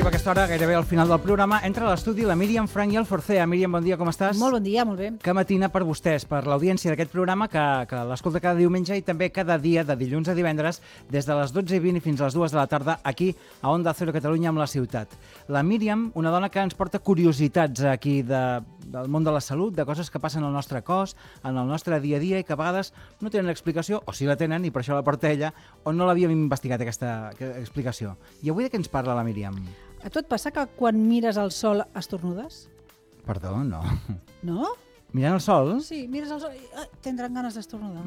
arriba aquesta hora, gairebé al final del programa. Entra a l'estudi la Míriam Frank i el Forcea. Míriam, bon dia, com estàs? Molt bon dia, molt bé. Que matina per vostès, per l'audiència d'aquest programa, que l'escolta cada diumenge i també cada dia, de dilluns a divendres, des de les 12:20 fins a les 2 de la tarda, aquí a Onda Cero Catalunya amb la ciutat. La Míriam, una dona que ens porta curiositats aquí del món de la salut, de coses que passen al nostre cos, en el nostre dia a dia i que a vegades no tenen explicació, o sí la tenen i per això la porta ella, o no l'havíem investigat aquesta explicació. I avui de què ens parla la Míriam? A tu et passa que quan mires al sol estornudes? Perdó, no. No? Mirant el sol? Sí, mires al sol i tindran ganes d'estornudar.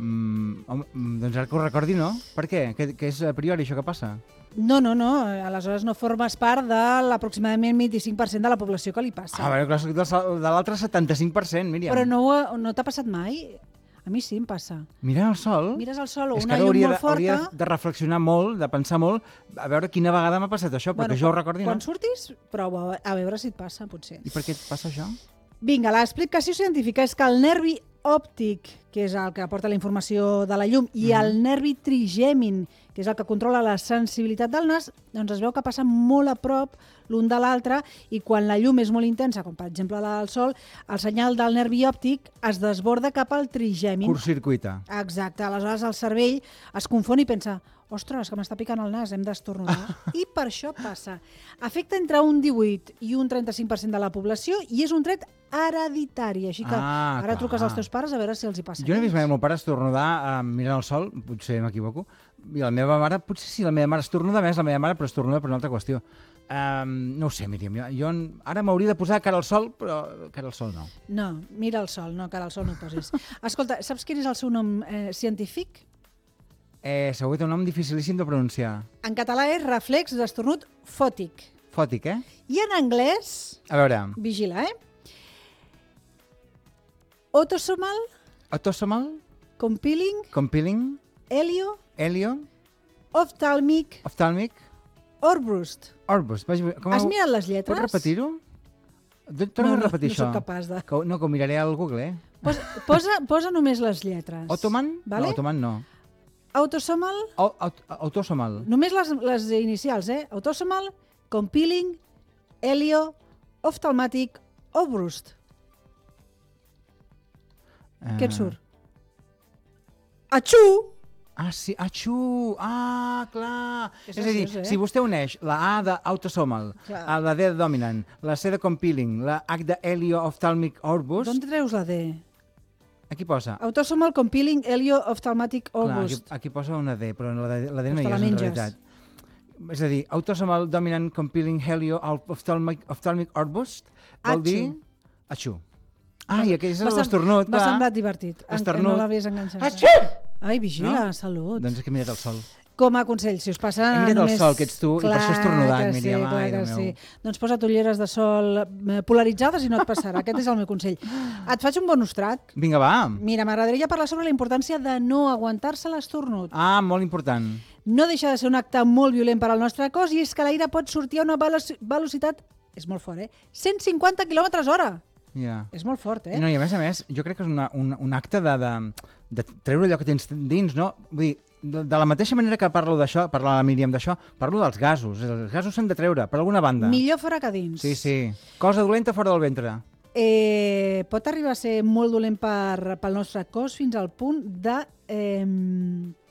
Doncs ara que ho recordi, no? Per què? Que és a priori això que passa? No. Aleshores no formes part de l'aproximadament 25% de la població que li passa. A veure, soc de l'altre 75%, Míriam. Però no t'ha passat mai? A mi sí em passa. Mirant el sol? Mires el sol o és una que llum hauria molt forta... hauria de reflexionar molt, de pensar molt, a veure quina vegada m'ha passat això, perquè jo ho recordi, quan no? surtis, prova a veure si et passa, potser. I per què et passa això? Vinga, l'explicació científica és que el nervi òptic, que és el que aporta la informació de la llum, i el nervi trigèmin, que és el que controla la sensibilitat del nas, doncs es veu que passen molt a prop l'un de l'altre i quan la llum és molt intensa, com per exemple la del sol, el senyal del nervi òptic es desborda cap al trigèmin. Curtcircuita. Exacte, aleshores el cervell es confon i pensa ostres, que m'està picant el nas, hem d'estornudar. I per això passa. Afecta entre un 18 i un 35% de la població i és un tret hereditari, així que ara truques als teus pares a veure si els hi passa. Jo no he vist mai el meu pare estornudar mirant el sol, potser m'equivoco, i la meva mare, potser sí, la meva mare estornuda més, la meva mare, però estornuda per una altra qüestió. No ho sé, Míriam, jo ara m'hauria de posar cara al sol, però cara al sol no. No, mira el sol, no, cara al sol no posis. Escolta, saps quin és el seu nom científic? Segur que té un nom dificilíssim de pronunciar. En català és reflex d'estornud fòtic. Fòtic, eh? I en anglès... A veure... Vigila, Autosomal... Autosomal? Compiling... Helio? Ophthalmic... Orbrust. Has mirat les lletres? Pots repetir-ho? Torna a repetir això. No soc capaç de... No, que ho miraré al Google, Posa només les lletres. Ottoman? Vale? No, Ottoman no. Autosomal... Autosomal. Només les inicials, Autosomal, Compiling, Helio, Ophthalmatic, Orbrust. Què et surt? Atxú! Ah, sí, atxú! Ah, clar! És a dir, si vostè uneix la A d'Autosomal, la D de Dominant, la C de Compiling, la H de Helio, Ophthalmic, Orbrust... D'on treus la D? Aquí posa... Autosomal, Compiling, Helio, Ophthalmatic, Orbrust. Aquí posa una D, però la D no hi és en realitat. És a dir, Autosomal, Dominant, Compiling, Helio, Ophthalmic, Orbrust, vol dir... Atxú. I aquell és l'estornut, clar. M'ha semblat divertit. L'estornut. No l'havies enganxat. Atxú! Ai, vigila, salut. Doncs és que he mirat el sol. Com a consell, si us passa... He mirat només... el sol, que ets tu, i per això he estornudat, Míriam. Clar que sí. Doncs posa't ulleres de sol polaritzades i no et passarà. Aquest és el meu consell. Et faig un bonus track. Vinga, va. Mira, m'agradaria parlar sobre la importància de no aguantar-se l'estornut. Molt important. No deixa de ser un acte molt violent per al nostre cos i és que l'aire pot sortir a una velocitat... És molt fort, 150 km/h. És molt fort, No, i a més, jo crec que és un acte de treure allò que tens dins, no? Vull dir, de la mateixa manera que parlo d'això, parla la Míriam d'això, parlo dels gasos. Els gasos s'han de treure, per alguna banda. Millor fora que dins. Sí. Cosa dolenta fora del ventre. Pot arribar a ser molt dolent pel nostre cos fins al punt de